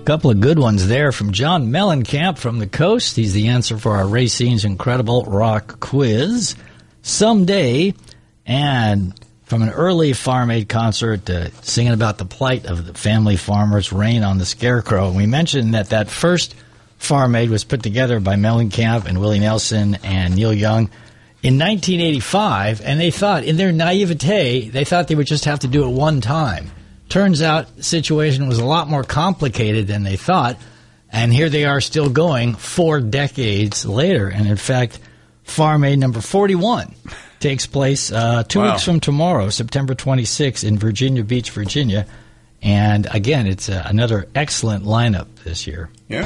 Couple of good ones there from John Mellencamp from the coast. He's the answer for our Racine's Incredible Rock Quiz. Someday, and from an early Farm Aid concert, singing about the plight of the family farmers, Rain on the Scarecrow. And we mentioned that first Farm Aid was put together by Mellencamp and Willie Nelson and Neil Young in 1985, and they thought, in their naivete, they thought they would just have to do it one time. Turns out the situation was a lot more complicated than they thought, and here they are still going 4 decades later. And in fact, Farm Aid number 41 takes place 2 weeks from tomorrow, September 26th, in Virginia Beach, Virginia. And again, it's another excellent lineup this year. Yeah.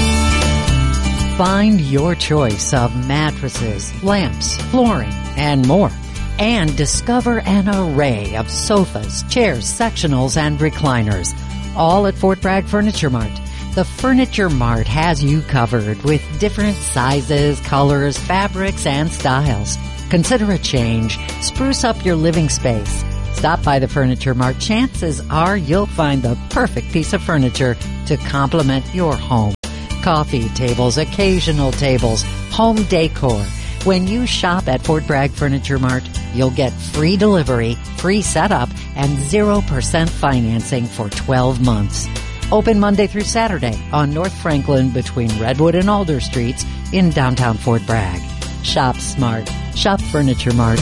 Find your choice of mattresses, lamps, flooring, and more. And discover an array of sofas, chairs, sectionals, and recliners, all at Fort Bragg Furniture Mart. The Furniture Mart has you covered with different sizes, colors, fabrics, and styles. Consider a change. Spruce up your living space. Stop by the Furniture Mart. Chances are you'll find the perfect piece of furniture to complement your home. Coffee tables, occasional tables, home decor. When you shop at Fort Bragg Furniture Mart, you'll get free delivery, free setup, and 0% financing for 12 months. Open Monday through Saturday on North Franklin between Redwood and Alder Streets in downtown Fort Bragg. Shop smart. Shop Furniture Mart.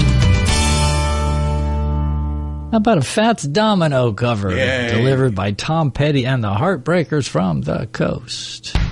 How about a Fats Domino cover delivered by Tom Petty and the Heartbreakers from the coast?